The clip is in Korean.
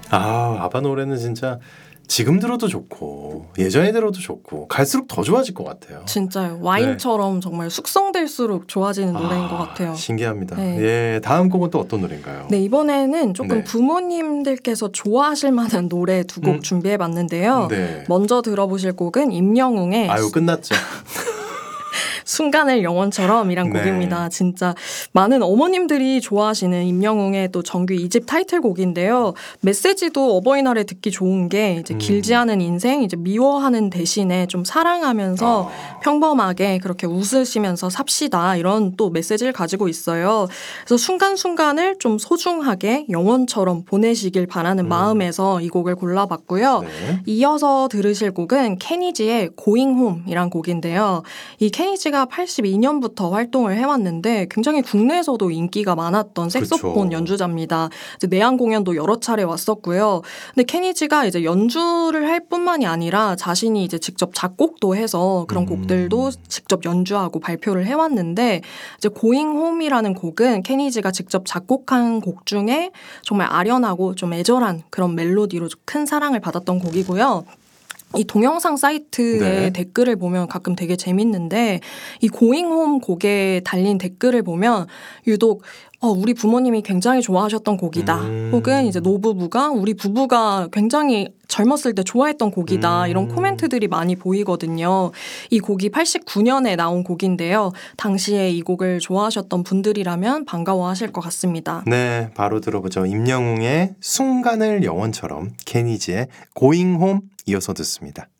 아바 노래는 진짜 지금 들어도 좋고 예전에 들어도 좋고 갈수록 더 좋아질 것 같아요. 진짜요. 와인처럼 정말 숙성될수록 좋아지는 노래인 것 같아요. 신기합니다. 네. 예, 다음 곡은 또 어떤 노래인가요? 네, 이번에는 조금 네. 부모님들께서 좋아하실 만한 노래 두 곡 준비해봤는데요. 네. 먼저 들어보실 곡은 임영웅의 아유 끝났죠. 순간을 영원처럼이란 네. 곡입니다. 진짜 많은 어머님들이 좋아하시는 임영웅의 또 정규 2집 타이틀곡인데요. 메시지도 어버이날에 듣기 좋은 게 이제 길지 않은 인생 이제 미워하는 대신에 좀 사랑하면서 평범하게 그렇게 웃으시면서 삽시다 이런 또 메시지를 가지고 있어요. 그래서 순간순간을 좀 소중하게 영원처럼 보내시길 바라는 마음에서 이 곡을 골라봤고요. 네. 이어서 들으실 곡은 케니지의 Going Home이란 곡인데요. 이 케니지가 82년부터 활동을 해왔는데 굉장히 국내에서도 인기가 많았던 색소폰 그렇죠. 연주자입니다. 이제 내한 공연도 여러 차례 왔었고요. 근데 케니지가 이제 연주를 할 뿐만이 아니라 자신이 이제 직접 작곡도 해서 그런 곡들도 직접 연주하고 발표를 해왔는데 이제 Going Home이라는 곡은 케니지가 직접 작곡한 곡 중에 정말 아련하고 좀 애절한 그런 멜로디로 큰 사랑을 받았던 곡이고요. 이 동영상 사이트의 네. 댓글을 보면 가끔 되게 재밌는데 이 고잉 홈 곡에 달린 댓글을 보면 유독 우리 부모님이 굉장히 좋아하셨던 곡이다. 혹은 이제 노부부가 우리 부부가 굉장히 젊었을 때 좋아했던 곡이다. 이런 코멘트들이 많이 보이거든요. 이 곡이 89년에 나온 곡인데요. 당시에 이 곡을 좋아하셨던 분들이라면 반가워하실 것 같습니다. 네, 바로 들어보죠. 임영웅의 순간을 영원처럼, 케니지의 Going Home 이어서 듣습니다.